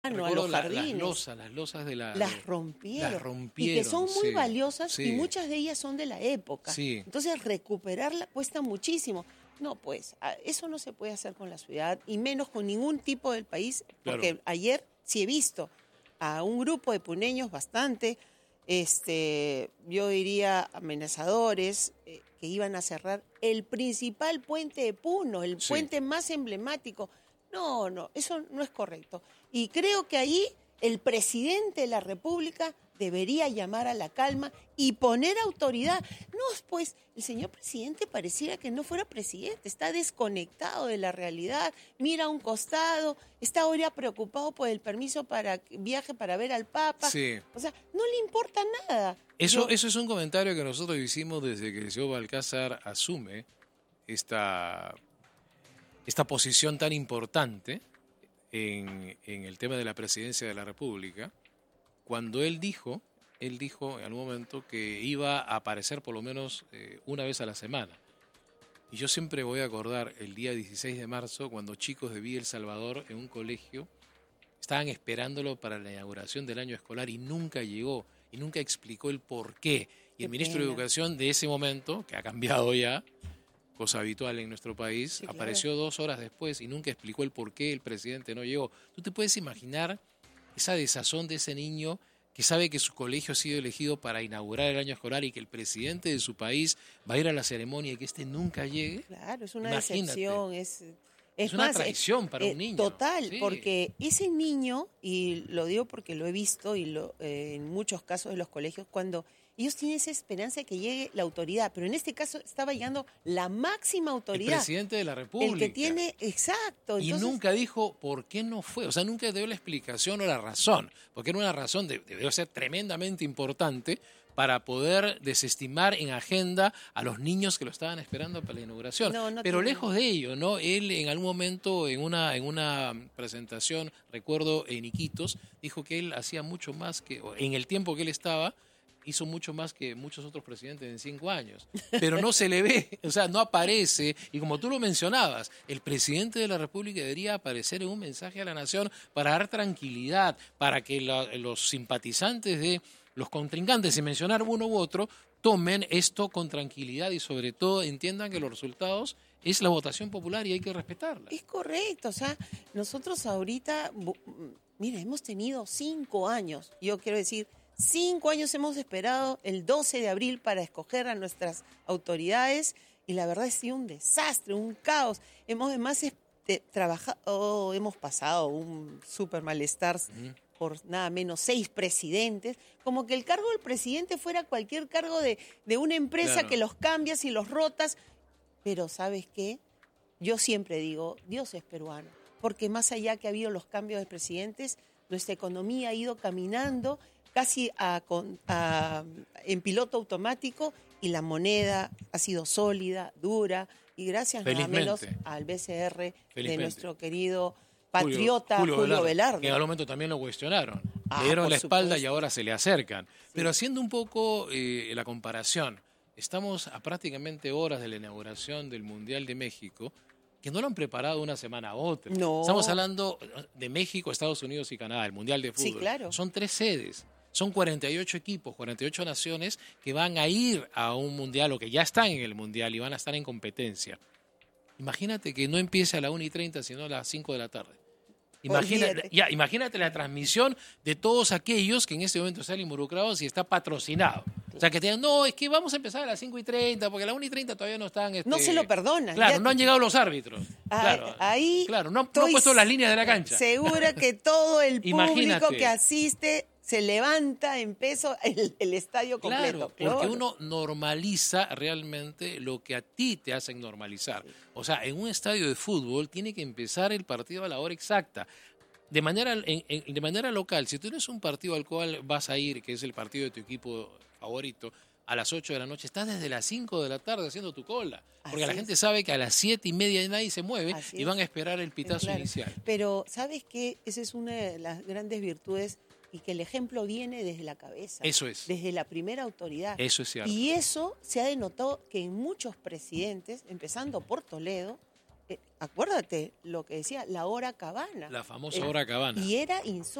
a Recuerdo los jardines. las losas de la... Las rompieron. Las rompieron, Y que son muy sí, valiosas sí. y muchas de ellas son de la época. Sí. Entonces recuperarla cuesta muchísimo. No, pues eso no se puede hacer con la ciudad y menos con ningún tipo del país, porque Claro. ayer sí he visto a un grupo de puneños bastante, yo diría amenazadores, que iban a cerrar el principal puente de Puno, el Sí. puente más emblemático. No, eso no es correcto. Y creo que ahí el presidente de la República debería llamar a la calma y poner autoridad. No, pues el señor presidente pareciera que no fuera presidente, está desconectado de la realidad, mira a un costado, está ahora preocupado por el permiso para viaje para ver al Papa. Sí. O sea, no le importa nada. Eso es un comentario que nosotros hicimos desde que el señor Balcázar asume esta posición tan importante en el tema de la presidencia de la República, cuando él dijo en algún momento que iba a aparecer por lo menos una vez a la semana. Y yo siempre voy a acordar el día 16 de marzo, cuando chicos de Villa El Salvador, en un colegio, estaban esperándolo para la inauguración del año escolar y nunca llegó, y nunca explicó el por qué. Y el ministro de Educación de ese momento, que ha cambiado ya, cosa habitual en nuestro país, Sí, apareció 2 horas después y nunca explicó el por qué el presidente no llegó. ¿Tú te puedes imaginar esa desazón de ese niño que sabe que su colegio ha sido elegido para inaugurar el año escolar y que el presidente de su país va a ir a la ceremonia y que este nunca llegue? Claro, es una Imagínate. decepción, Es una traición para un niño. Total, Sí. porque ese niño, y lo digo porque lo he visto y en muchos casos de los colegios, cuando ellos tienen esa esperanza de que llegue la autoridad, pero en este caso estaba llegando la máxima El autoridad. presidente de la República. El que tiene, exacto. Y Entonces, nunca dijo por qué no fue, o sea, nunca dio la explicación o la razón, porque era una razón, debió ser tremendamente importante para poder desestimar en agenda a los niños que lo estaban esperando para la inauguración. No Pero tiene- lejos de ello, ¿no? Él en algún momento, en una presentación, recuerdo en Iquitos, dijo que él hacía mucho más que, en el tiempo que él estaba, hizo mucho más que muchos otros presidentes en 5 años. Pero no se le ve, o sea, no aparece. Y como tú lo mencionabas, el presidente de la República debería aparecer en un mensaje a la nación para dar tranquilidad, para que los simpatizantes de los contrincantes, sin mencionar uno u otro, tomen esto con tranquilidad y sobre todo entiendan que los resultados es la votación popular y hay que respetarla. Es correcto, o sea, nosotros ahorita, mira, hemos tenido 5 años, yo quiero decir, 5 años hemos esperado el 12 de abril para escoger a nuestras autoridades y la verdad ha sido un desastre, un caos. Hemos además trabajado, hemos pasado un súper malestar por nada menos 6 presidentes, como que el cargo del presidente fuera cualquier cargo de una empresa Claro. que los cambias y los rotas, pero ¿sabes qué? Yo siempre digo, Dios es peruano, porque más allá que ha habido los cambios de presidentes, nuestra economía ha ido caminando casi en piloto automático y la moneda ha sido sólida, dura y gracias nada menos Felizmente. al BCR de Felizmente. nuestro querido patriota Julio Que Velarde. en algún momento también lo cuestionaron. Ah, Le dieron por la espalda supuesto. y ahora se le acercan. Pero haciendo un poco la comparación, estamos a prácticamente horas de la inauguración del Mundial de México, que no lo han preparado una semana a otra. No. Estamos hablando de México, Estados Unidos y Canadá, el Mundial de Fútbol. Sí, claro. Son 3 sedes. Son 48 equipos, 48 naciones que van a ir a un mundial o que ya están en el mundial y van a estar en competencia. Imagínate que no empiece a la 1:30, sino a las 5 de la tarde. Olvídate. Imagínate la transmisión de todos aquellos que en este momento están involucrados y está patrocinado. O sea, que te digan, no, es que vamos a empezar a las 5:30, porque a las 1:30 todavía no están... No se lo perdonan. Claro, Ya- no han llegado los árbitros. Claro, Ahí claro, no han estoy puesto las líneas de la cancha. Segura que todo el público Imagínate. que asiste se levanta en peso el estadio completo. Claro, porque uno normaliza realmente lo que a ti te hacen normalizar. O sea, en un estadio de fútbol tiene que empezar el partido a la hora exacta. De manera local, si tú tienes un partido al cual vas a ir, que es el partido de tu equipo favorito, a las 8 de la noche, estás desde las 5 de la tarde haciendo tu cola. Porque Así la es. gente sabe que a las 7:30 nadie se mueve Así y es. van a esperar el pitazo Claro. inicial. Pero, ¿sabes qué? Esa es una de las grandes virtudes y que el ejemplo viene desde la cabeza. Eso es. Desde la primera autoridad. Eso es cierto. Y eso se ha denotado que en muchos presidentes, empezando por Toledo, acuérdate lo que decía la hora cabana. La famosa hora cabana. Y era insólito.